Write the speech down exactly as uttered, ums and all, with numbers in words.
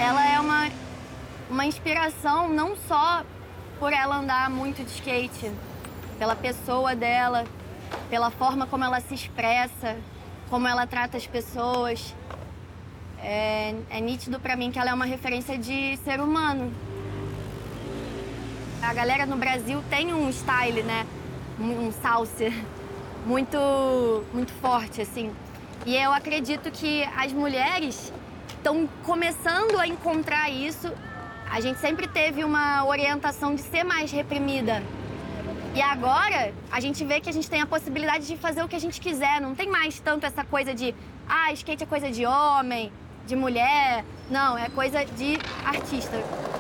ela é uma, uma inspiração não só por ela andar muito de skate, pela pessoa dela, pela forma como ela se expressa, como ela trata as pessoas. É, é nítido pra mim que ela é uma referência de ser humano. A galera no Brasil tem um style, né? Um, um salsa muito, muito forte, assim. E eu acredito que as mulheres estão começando a encontrar isso. A gente sempre teve uma orientação de ser mais reprimida. E agora, a gente vê que a gente tem a possibilidade de fazer o que a gente quiser. Não tem mais tanto essa coisa de, ah, skate é coisa de homem, de mulher. Não, é coisa de artista.